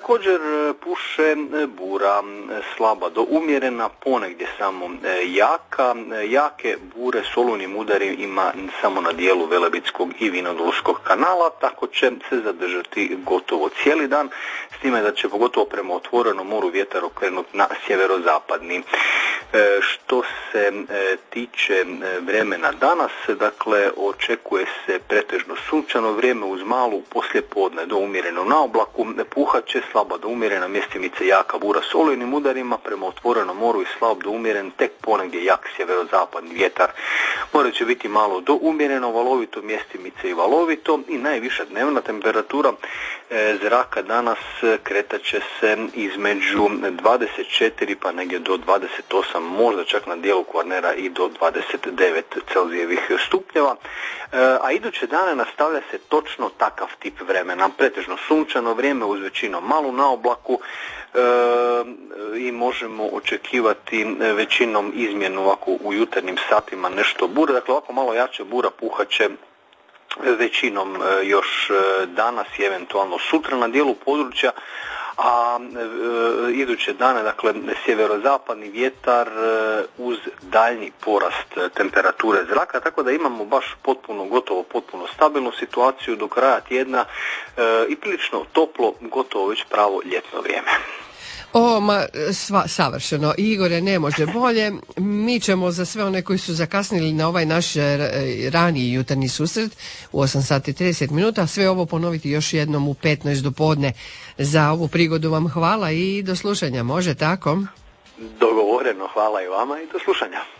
Također puše bura slaba do umjerena, ponegdje samo jaka. Jake bure s olujnim udarima samo na dijelu Velebitskog i Vinodolskog kanala, tako će se zadržati gotovo cijeli dan, s time da će pogotovo prema otvorenom moru vjetar okrenuti na sjeverozapadni. Što se tiče vremena danas, dakle očekuje se pretežno sunčano vrijeme uz malu poslijepodne do umjereno na oblaku, puhat će slaba do umjerena, mjestimice jaka bura s olujnim udarima, prema otvorenom moru i slab do umjeren, tek ponegdje jak sjeverozapadni vjetar. More će biti malo do umjereno, valovito, mjestimice i valovito i najviša dnevna temperatura zraka danas kretat će se između 24 pa negdje do 28, možda čak na dijelu Kvarnera i do 29 Celzijevih stupnjeva, a iduće dane nastavlja se točno takav tip vremena, pretežno sunčano vrijeme uz većinom malu na oblaku i možemo očekivati većinom izmjenu ovako u jutarnjim satima nešto bure, dakle ovako malo jače bura puhaće većinom još danas i eventualno sutra na dijelu područja, a iduće dane, dakle, sjeverozapadni vjetar uz daljnji porast temperature zraka, tako da imamo baš gotovo potpuno stabilnu situaciju do kraja tjedna i prilično toplo, gotovo već pravo ljetno vrijeme. Savršeno. Igore, ne može bolje. Mi ćemo za sve one koji su zakasnili na ovaj naš raniji jutarnji susret u 8 sati 30 minuta, sve ovo ponoviti još jednom u 15 do podne. Za ovu prigodu vam hvala i do slušanja. Može tako? Dogovoreno, hvala i vama i do slušanja.